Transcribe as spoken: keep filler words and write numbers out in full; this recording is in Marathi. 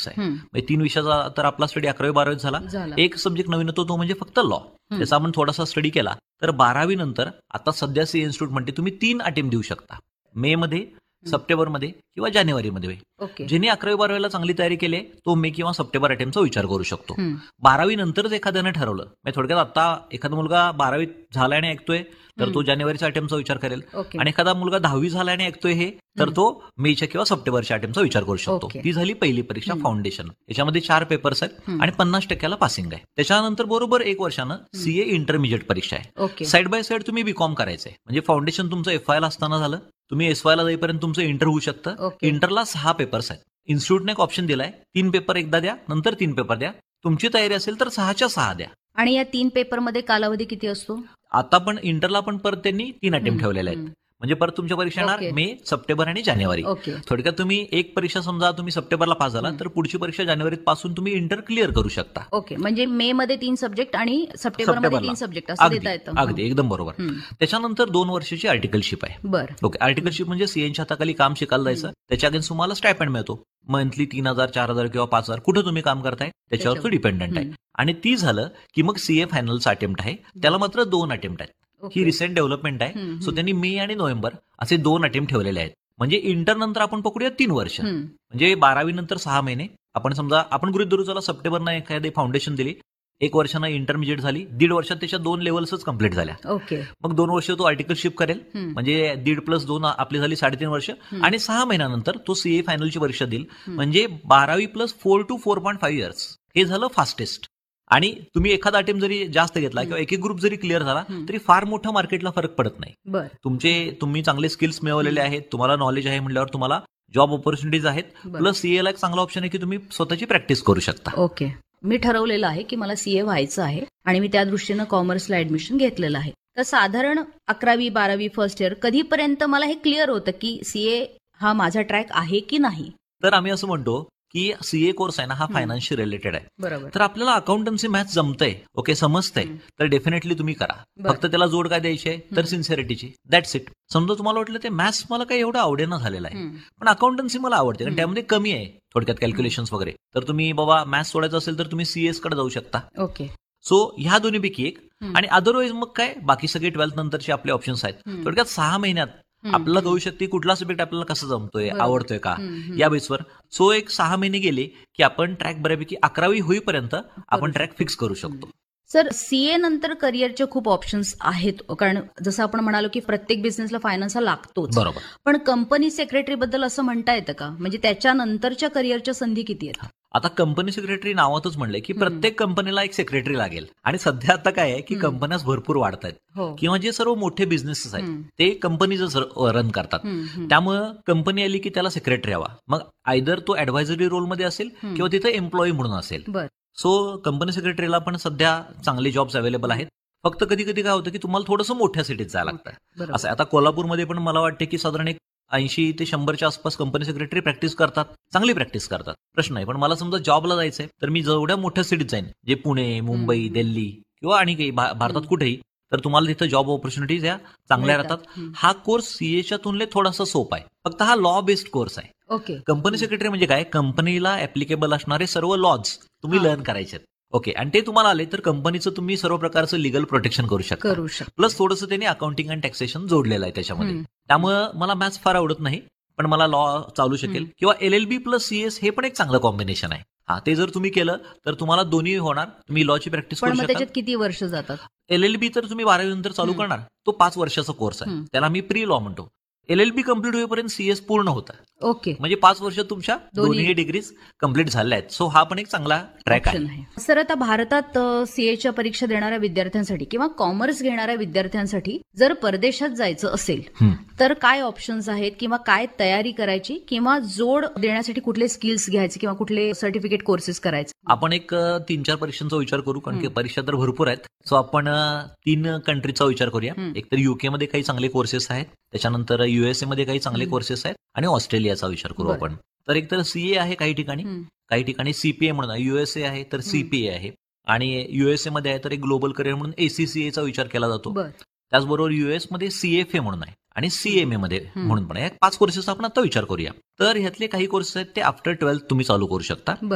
सब्जेक्ट आहे. म्हणजे तीन विषयाचा तर आपला स्टडी अकरावी बारावीत झाला. एक सब्जेक्ट नवीन होतो तो म्हणजे फक्त लॉ. त्याचा आपण थोडासा स्टडी केला तर बारावी नंतर आता सध्या सीए इन्स्टिट्यूट म्हणते तुम्ही तीन अटेम्प्ट देऊ शकता. मे मध्ये, सप्टेंबरमध्ये किंवा जानेवारीमध्ये. ज्यांनी अकरावी बारावीला चांगली तयारी केली तो मे किंवा सप्टेंबर अटेम्प्टचा विचार करू शकतो. बारावी नंतरच एखाद्यानं ठरवलं म्हणजे थोडक्यात आता एखादा मुलगा बारावीत झाला आणि ऐकतोय तर तो जानेवारीच्या अटेम्प्टचा विचार करेल आणि एखादा मुलगा दहावी झाला आणि ऐकतोय हे तर तो मेच्या किंवा सप्टेंबरच्या अटेम्प्टचा विचार करू शकतो. ती झाली पहिली परीक्षा फाउंडेशन. याच्यामध्ये चार पेपर्स आहेत आणि पन्नास टक्क्याला पासिंग आहे. त्याच्यानंतर बरोबर एक वर्षानं सीए इंटरमिजिएट परीक्षा आहे. साईड बाय साईड तुम्ही बीकॉम करायचंय म्हणजे फाउंडेशन तुमचं एफ आय ला असताना झालं, तुम्ही एस वाय ला जाईपर्यंत तुमचं इंटर होऊ शकतं. इंटरला सहा पेपर्स आहेत. इन्स्टिट्यूटने एक ऑप्शन दिलाय तीन पेपर एकदा द्या नंतर तीन पेपर द्या. तुमची तयारी असेल तर सहाच्या सहा द्या. आणि या तीन पेपरमध्ये कालावधी किती असतो? आता पण इंटरला पण परत त्यांनी तीन अटेम्प्ट ठेवलेले आहेत. म्हणजे परत तुमच्या परीक्षा येणार मे, सप्टेंबर आणि जानेवारी. थोडक्यात तुम्ही एक परीक्षा समजा तुम्ही सप्टेंबरला पास झाला तर पुढची परीक्षा जानेवारीत पासून तुम्ही इंटर क्लिअर करू शकता. ओके, म्हणजे मे मध्ये तीन सब्जेक्ट आणि सप्टेंबरमध्ये तीन सब्जेक्ट असं देता येतं. अगदी एकदम बरोबर. त्याच्यानंतर दोन वर्षाची आर्टिकलशिप आहे. बरं. ओके, आर्टिकलशिप म्हणजे सीएनच्या हाताखाली काम शिकायला जायचं, त्याच्या अगेन्स्ट तुम्हाला स्टायपेंड मिळतो. मंथली तीन हजार चार हजार किंवा पाच हजार कुठं तुम्ही काम करताय त्याच्यावर तो डिपेंडंट आहे. आणि ती झालं की मग सीए फायनलचा अटेम्प्ट आहे, त्याला मात्र दोन अटेम्प्ट आहेत. ही रिसेंट डेव्हलपमेंट आहे. सो त्यांनी मे आणि नोव्हेंबर असे दोन अटेम्प्ट ठेवलेले आहेत. म्हणजे इंटर नंतर आपण पकडूया तीन वर्ष, म्हणजे बारावी नंतर सहा महिने. आपण समजा आपण गृहीत धरू चला सप्टेंबरनं एखादी फाउंडेशन दिली, एक वर्षानं इंटरमिजिएट झाली, दीड वर्षात त्याच्या दोन लेवल्सच कम्प्लीट झाल्या. ओके, मग दोन वर्ष तो आर्टिकलशिप करेल म्हणजे दीड प्लस दोन आपली झाली साडेतीन वर्ष. आणि सहा महिन्यानंतर तो सीए फायनलची परीक्षा देईल म्हणजे बारावी plus four to four point five years. हे झालं फास्टेस्ट. आणि तुम्ही एखादा अटेम्प्ट जरी जास्त घेतला किंवा एक एक ग्रुप जरी क्लिअर झाला तरी फार मोठा मार्केटला फरक पडत नाही. तुमचे तुम्ही चांगले स्किल्स मिळवलेले आहेत, तुम्हाला नॉलेज आहे म्हणल्यावर तुम्हाला जॉब ऑपॉर्च्युनिटीज आहेत. प्लस सीएला एक चांगला ऑप्शन आहे की तुम्ही स्वतःची प्रॅक्टिस करू शकता. ओके, मी ठरवलेलं आहे की मला सीए व्हायचं आहे आणि मी त्या दृष्टीनं कॉमर्सला ऍडमिशन घेतलेलं आहे. तर साधारण अकरावी बारावी फर्स्ट इयर कधीपर्यंत मला हे क्लिअर होतं की सीए हा माझा ट्रॅक आहे की नाही? तर आम्ही असं म्हणतो की सीए कोर्स आहे ना हा फायनान्शियल रिलेटेड आहे. बरोबर. तर आपल्याला अकाउंटन्सी मॅथ्स जमतंय, ओके, समजतंय तर डेफिनेटली तुम्ही करा. फक्त त्याला जोड काय द्यायची आहे तर सिन्सिअरिटीची. That's it. समजा तुम्हाला वाटलं ते मॅथ्स मला काही एवढं आवडेना झालेलं आहे पण अकाउंटन्सी मला आवडते कारण त्यामध्ये कमी आहे थोडक्यात कॅल्क्युलेशन्स वगैरे, तर तुम्ही बाबा मॅथ्स सोडायचं असेल तर तुम्ही सीएस कडे जाऊ शकता. ओके. सो ह्या दोन्हीपैकी एक. आणि अदरवाईज मग काय बाकी सगळे ट्वेल्थ नंतरचे आपले ऑप्शन्स आहेत. थोडक्यात सहा महिन्यात आपल्याला कळू शकते कुठला सब्जेक्ट आपल्याला कसं जमतोय, आवडतोय का या बेसवर. सो एक सहा महिने गेले की आपण ट्रॅक बऱ्यापैकी अकरावी होईपर्यंत आपण ट्रॅक फिक्स करू शकतो. सर, सीए नंतर करिअरचे खूप ऑप्शन्स आहेत कारण जसं आपण म्हणालो की प्रत्येक बिझनेसला फायनान्स हा लागतोच. बरोबर. पण कंपनी सेक्रेटरी बद्दल असं म्हणता येतं का? म्हणजे त्याच्यानंतरच्या करिअरच्या संधी किती आहेत? आता कंपनी सेक्रेटरी नावातच म्हणलंय की प्रत्येक कंपनीला एक सेक्रेटरी लागेल. आणि सध्या आता काय आहे की कंपन्या भरपूर वाढत आहेत किंवा जे सर्व मोठे बिझनेसेस आहेत ते कंपनीच रन करतात. त्यामुळं कंपनी आली की त्याला सेक्रेटरी हवा. मग आयदर तो ऍडव्हायझरी रोलमध्ये असेल किंवा तिथे एम्प्लॉई म्हणून असेल. सो कंपनी सेक्रेटरीला पण सध्या चांगले जॉब्स अवेलेबल आहेत. फक्त कधी कधी काय होतं की तुम्हाला थोडंसं मोठ्या सिटीत जायला लागतं. असं आता कोल्हापूरमध्ये पण मला वाटतं की साधारण एक ऐंशी ते शंभरच्या आसपास कंपनी सेक्रेटरी प्रॅक्टिस करतात, चांगली प्रॅक्टिस करतात, प्रश्न नाही. पण मला समजा जॉबला जायचंय तर मी जेवढ्या मोठ्या सिटीत जाईन, जे पुणे, मुंबई, दिल्ली किंवा आणि काही भारतात कुठेही, तर तुम्हाला तिथं जॉब ऑपॉर्च्युनिटीज या चांगल्या राहतात. हा कोर्स सीएच्या तुलनेत थोडासा सोपा आहे. फक्त हा लॉ बेस्ड कोर्स आहे. ओके. कंपनी सेक्रेटरी म्हणजे काय, कंपनीला ऍप्लिकेबल असणारे सर्व लॉज तुम्ही लर्न करायचे. ओके. आणि ते तुम्हाला आले तर कंपनीचं तुम्ही सर्व प्रकारचं लिगल प्रोटेक्शन करू शकता. प्लस थोडंसं त्यांनी अकाउंटिंग आणि टॅक्सेशन जोडलेलं आहे त्याच्यामध्ये. त्यामुळं मला मॅथ्स फार आवडत नाही पण मला लॉ चालू शकेल किंवा एलएलबी प्लस सीएस हे पण एक चांगलं कॉम्बिनेशन आहे. हा, ते जर तुम्ही केलं तर तुम्हाला दोन्ही होणार. तुम्ही लॉची प्रॅक्टिस करू शकता. त्याच्यात किती वर्ष जातात? एलएलबी तर तुम्ही बारावी नंतर चालू करणार, तो पाच वर्षाचा कोर्स आहे, त्याला मी प्री लॉ म्हणतो. एलएलबी कम्प्लीट होईपर्यंत सीएस पूर्ण होतं. ओके. म्हणजे पाच वर्ष तुमच्या दोन्ही डिग्रीज कम्प्लीट झाल्या आहेत. सो हा पण एक चांगला ट्रॅक आहे. सर, आता भारतात सीएच्या परीक्षा देणाऱ्या विद्यार्थ्यांसाठी किंवा कॉमर्स घेणाऱ्या विद्यार्थ्यांसाठी जर परदेशात जायचं असेल तर काय ऑप्शन्स आहेत किंवा काय तयारी करायची किंवा जोड देण्यासाठी कुठले स्किल्स घ्यायचे किंवा कुठले सर्टिफिकेट कोर्सेस करायचे? आपण एक तीन चार परीक्षांचा विचार करू कारण की परीक्षा तर भरपूर आहेत. सो आपण तीन कंट्रीचा विचार करूया. एक तर युके मध्ये काही चांगले कोर्सेस आहेत, त्याच्यानंतर युएसए मध्ये काही चांगले कोर्सेस आहेत आणि ऑस्ट्रेलियाचा विचार करू आपण. तर एक तर सीए आहे काही ठिकाणी, काही ठिकाणी सीपीए म्हणून, युएसए आहे तर सीपीए आहे आणि युएसए मध्ये आहे तर एक ग्लोबल करिअर म्हणून एसीसीएचा विचार केला जातो. त्याचबरोबर युएस मध्ये सीएफए म्हणून आहे आणि सीएमए मध्ये म्हणून पण आहे. पाच कोर्सेस आपण आता विचार करूया. तर ह्यातले काही कोर्सेस आहेत ते आफ्टर ट्वेल्थ तुम्ही चालू करू शकता.